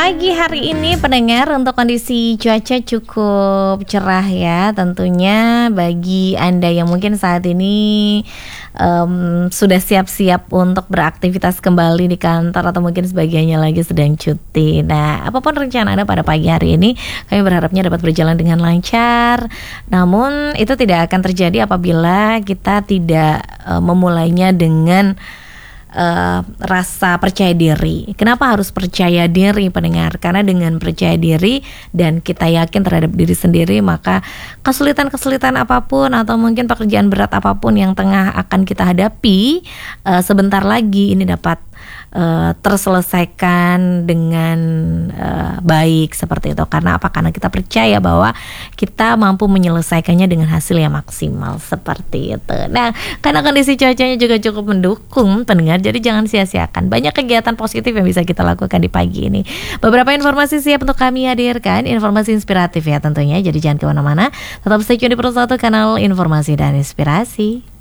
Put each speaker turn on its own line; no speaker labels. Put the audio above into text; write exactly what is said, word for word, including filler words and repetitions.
pagi hari ini pendengar, untuk kondisi cuaca cukup cerah ya. Tentunya bagi Anda yang mungkin saat ini um, sudah siap-siap untuk beraktivitas kembali di kantor, atau mungkin sebagiannya lagi sedang cuti. Nah, apapun rencana Anda pada pagi hari ini, kami berharapnya dapat berjalan dengan lancar. Namun itu tidak akan terjadi apabila kita tidak uh, memulainya dengan Uh, rasa percaya diri. Kenapa harus percaya diri, pendengar? Karena dengan percaya diri dan kita yakin terhadap diri sendiri, maka kesulitan-kesulitan apapun atau mungkin pekerjaan berat apapun yang tengah akan kita hadapi, uh, sebentar lagi ini dapat uh, terselesaikan dengan uh, baik seperti itu. Karena apa? Karena kita percaya bahwa kita mampu menyelesaikannya dengan hasil yang maksimal seperti itu. Nah, karena kondisi cuacanya juga cukup mendukung, pendengar, jadi jangan sia-siakan banyak kegiatan positif yang bisa kita lakukan di pagi ini. Beberapa informasi siap untuk kami hadirkan, informasi inspiratif ya tentunya. Jadi jangan kemana-mana, tetap stay tune di Pro satu, kanal informasi dan inspirasi.